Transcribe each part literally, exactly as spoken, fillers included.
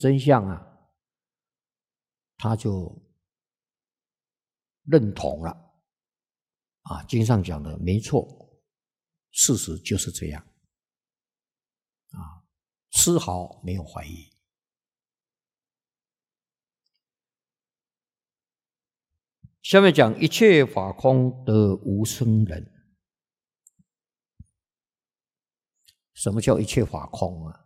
真相啊，他就认同了啊，经上讲的没错，事实就是这样啊，丝毫没有怀疑。下面讲一切法空得无生人。什么叫一切法空啊？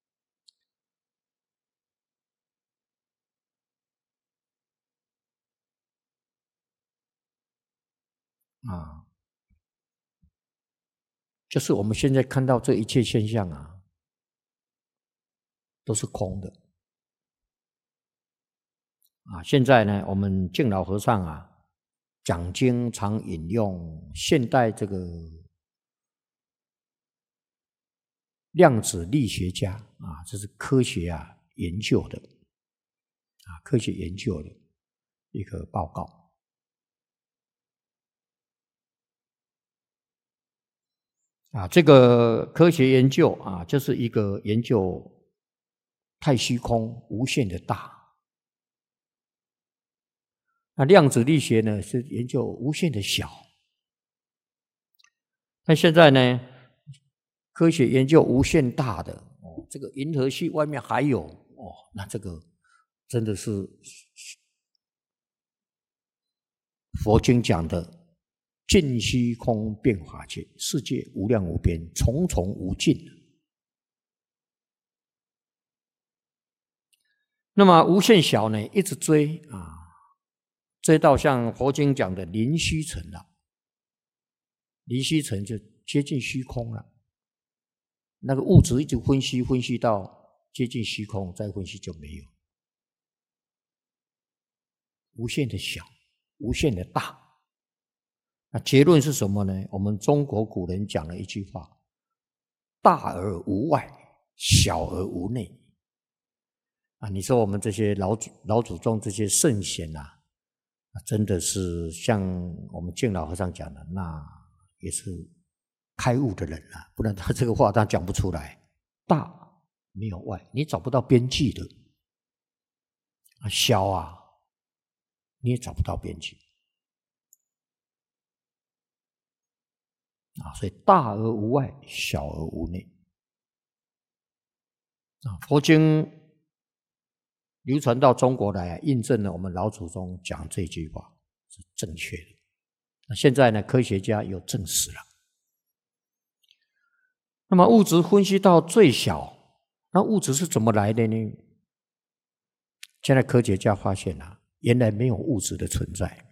啊，就是我们现在看到这一切现象啊，都是空的。啊，现在呢，我们敬老和尚啊，讲经常引用现代这个量子力学家啊，这是科学啊研究的啊，科学研究的一个报告。啊，这个科学研究啊，就是一个研究太虚空无限的大。那量子力学呢，是研究无限的小。那现在呢，科学研究无限大的哦，这个银河系外面还有哦，那这个真的是佛经讲的尽虚空变法界，世界无量无边，重重无尽。那么无限小呢，一直追啊，追到像佛经讲的临虚尘了，临虚尘就接近虚空了。那个物质一直分析分析到接近虚空，再分析就没有。无限的小，无限的大。那结论是什么呢？我们中国古人讲了一句话：大而无外，小而无内。啊，你说我们这些老祖老祖宗这些圣贤啊，真的是像我们敬老和尚讲的，那也是开悟的人啊，不然他这个话他讲不出来。大没有外，你找不到边际的；啊，小啊，你也找不到边际。啊，所以大而无外，小而无内。啊，佛经流传到中国来啊，印证了我们老祖宗讲这句话是正确的。那现在呢，科学家又证实了。那么物质分析到最小，那物质是怎么来的呢？现在科学家发现啊，原来没有物质的存在。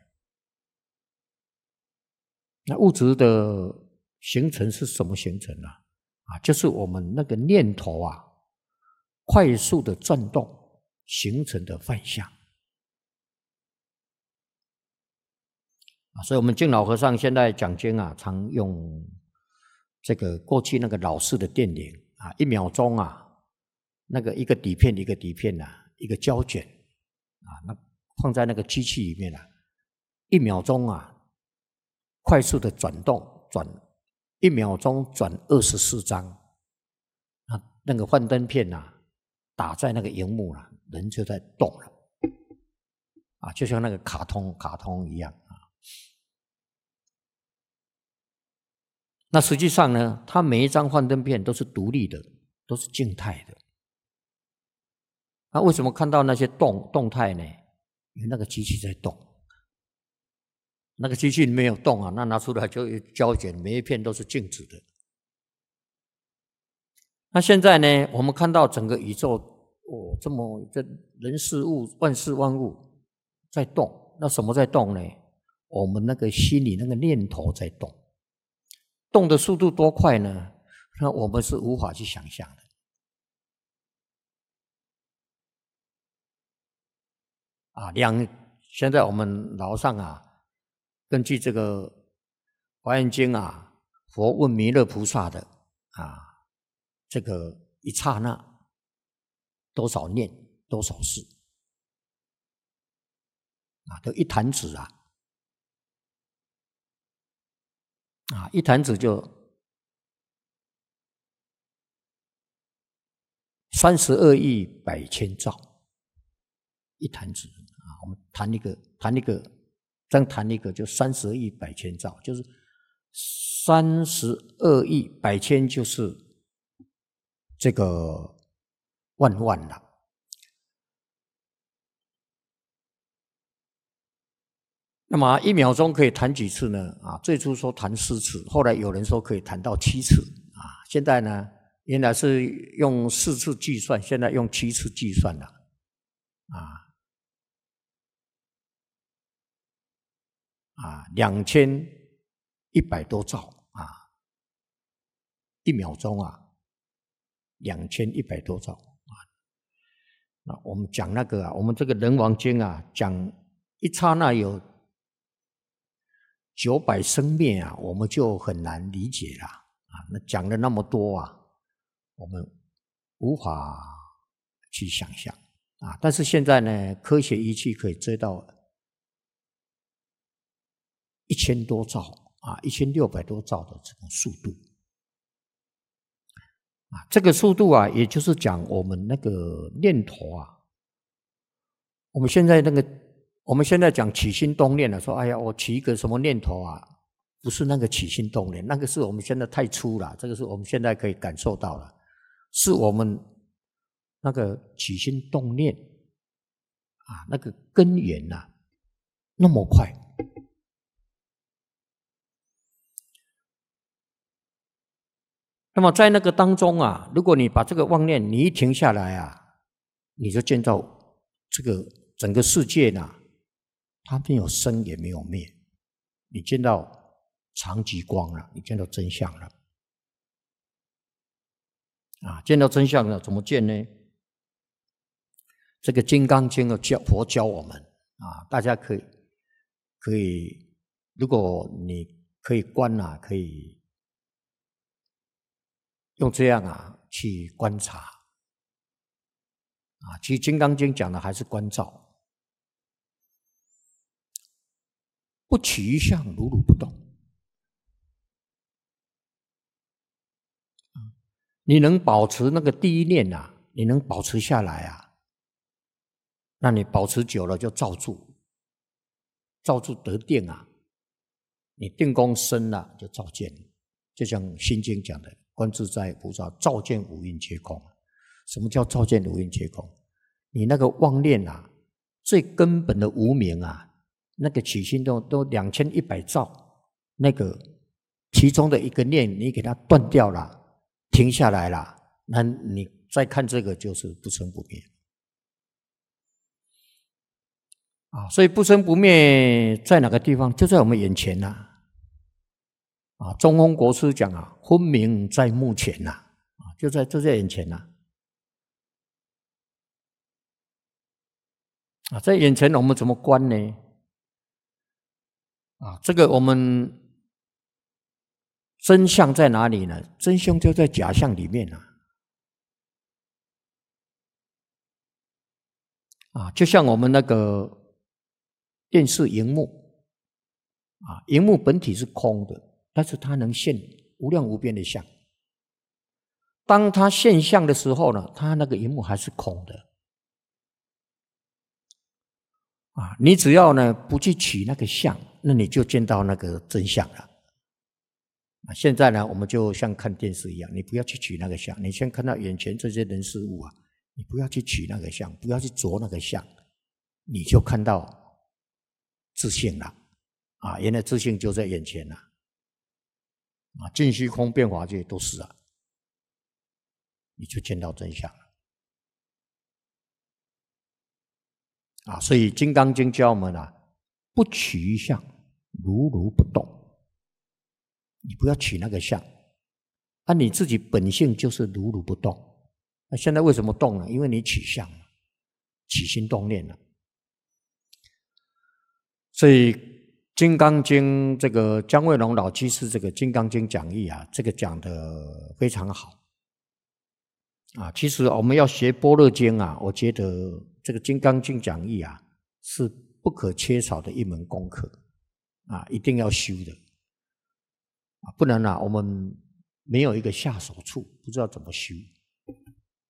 那物质的形成是什么形成呢？啊，就是我们那个念头啊，快速的转动形成的幻象。啊，所以我们敬老和尚现在讲经啊，常用这个过去那个老式的电铃啊，一秒钟啊，那个一个底片一个底片啊，一个胶卷啊，那放在那个机器里面啊，一秒钟啊，快速的转动，转一秒钟转二十四张，那那个幻灯片啊，打在那个荧幕了，人就在动了，啊，就像那个卡通卡通一样啊。那实际上呢，它每一张幻灯片都是独立的，都是静态的。那为什么看到那些动动态呢？因为那个机器在动。那个机器没有动啊，那拿出来就胶卷，每一片都是静止的。那现在呢，我们看到整个宇宙哦，这么这人事物万事万物在动，那什么在动呢？我们那个心里那个念头在动，动的速度多快呢？那我们是无法去想象的。啊，两现在我们老上啊。根据这个《华严经》啊，佛问弥勒菩萨的啊，这个一刹那多少念多少事啊，都一弹指啊，啊，一弹指就三十二亿百千兆，一弹指啊，我们弹一个，弹一个，这样弹一个就三十二亿百千兆，就是三十二亿百千就是这个万万了。那么一秒钟可以弹几次呢？啊，最初说弹四次，后来有人说可以弹到七次啊。现在呢，原来是用四次计算，现在用七次计算了啊啊，两千一百多兆啊，一秒钟啊，两千一百多兆啊。那我们讲那个啊，我们这个人王经啊，讲一刹那有九百生灭啊，我们就很难理解了啊。那讲了那么多啊，我们无法去想象啊。但是现在呢，科学仪器可以追到一千多兆啊，一千六百多兆的这种速度啊。这个速度啊，也就是讲我们那个念头啊，我们现在那个。我们现在讲起心动念了，说哎呀，我起一个什么念头啊？不是那个起心动念，那个是我们现在太粗了，这个是我们现在可以感受到了，是我们那个起心动念啊，那个根源呐、啊，那么快。那么在那个当中啊，如果你把这个妄念你一停下来啊，你就见到这个整个世界呢。它没有生也没有灭，你见到常寂光了，你见到真相了啊！见到真相了，怎么见呢？这个《金刚经》的教佛教我们啊，大家可以可以，如果你可以观啊，可以用这样啊去观察啊。其实《金刚经》讲的还是观照。不起一相，如如不动。你能保持那个第一念啊，你能保持下来啊，那你保持久了就照住，照住得定啊，你定功深了就照见，就像《心经》讲的，观自在菩萨照见五蕴皆空。什么叫照见五蕴皆空？你那个妄念啊，最根本的无明啊。那个起心动都两千一百兆，那个其中的一个念，你给它断掉了，停下来了，那你再看这个就是不生不灭啊。所以不生不灭在哪个地方？就在我们眼前呐、啊。啊，中峰国师讲啊，分明在目前呐、啊，啊，就在就在眼前呐、啊。啊，在眼前我们怎么观呢？啊，这个我们真相在哪里呢？真相就在假象里面啊！啊，就像我们那个电视荧幕啊，荧幕本体是空的，但是它能现无量无边的相。当它现象的时候呢，它那个荧幕还是空的。啊，你只要呢不去取那个相，那你就见到那个真相了。啊，现在呢，我们就像看电视一样，你不要去取那个相，你先看到眼前这些人事物啊，你不要去取那个相，不要去着那个相，你就看到自性了。啊，原来自性就在眼前了。啊，尽虚空变法界都是啊，你就见到真相了。啊，所以《金刚经》教我们啊，不取一相，如如不动。你不要取那个相，啊，你自己本性就是如如不动。那现在为什么动呢？因为你取相了，起心动念了。所以《金刚经》这个姜惠龙老居士这个《金刚经》讲义啊，这个讲得非常好。啊，其实我们要学《般若经》啊，我觉得这个《金刚经》讲义啊，是不可缺少的一门功课啊，一定要修的啊，不然啊，我们没有一个下手处，不知道怎么修。